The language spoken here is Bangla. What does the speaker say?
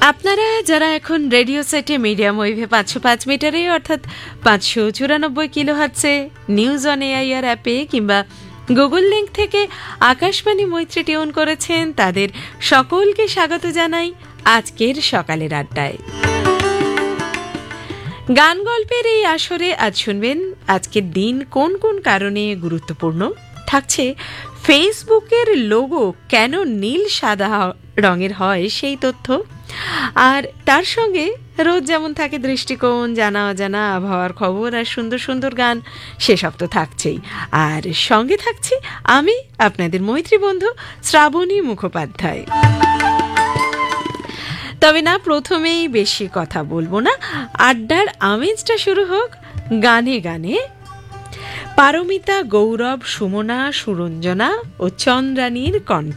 আপনারা যারা এখন রেডিও সেটে মিডিয়াম ওয়েভে 505 মিটারে অর্থাৎ 594 কিলোহার্টজে নিউজ অন এআইআর অ্যাপে কিংবা গুগল লিংক থেকে আকাশবাণী মৈত্রী টিউন করেছেন, তাদের সকলকে স্বাগত জানাই আজকের সকালের আড্ডায়। গান গল্পের এই আসরে আজ শুনবেন আজকের দিন কোন কোন কারণে গুরুত্বপূর্ণ। থাকছে ফেসবুকের লোগো কেন নীল সাদা রঙের হয় সেই তথ্য, আর তার সঙ্গে রোজ যেমন থাকে দৃষ্টিকোণ, জানা অজানা, আবহাওয়ার খবর আর সুন্দর সুন্দর গান, সেসব তো থাকছেই। আর সঙ্গে থাকছি আমি আপনাদের মৈত্রী বন্ধু শ্রাবণী মুখোপাধ্যায়। তবে না, প্রথমেই বেশি কথা বলবো না, আড্ডার আমেজটা শুরু হোক গানে গানে। পারমিতা, গৌরব, সুমনা, সুরঞ্জনা ও চন্দ্রানীর কণ্ঠে।